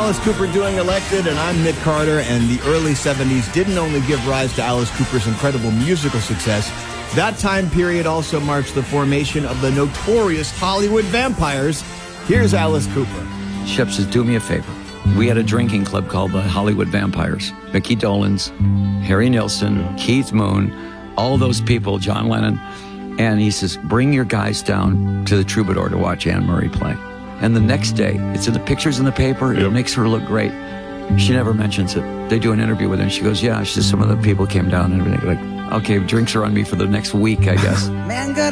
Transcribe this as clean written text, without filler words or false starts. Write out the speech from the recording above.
Alice Cooper doing Elected, and I'm Nick Carter, and the early 70s didn't only give rise to Alice Cooper's incredible musical success. That time period also marks the formation of the notorious Hollywood Vampires. Here's Alice Cooper. Shep says, do me a favor. We had a drinking club called the Hollywood Vampires. Mickey Dolenz, Harry Nilsson, Keith Moon, all those people, John Lennon. And he says, bring your guys down to the Troubadour to watch Anne Murray play. And the next day, it's in the pictures in the paper. It makes her look great. She never mentions it. They do an interview with her, and she goes, yeah, she says some of the people came down and everything. Like, okay, drinks are on me for the next week, I guess. Man got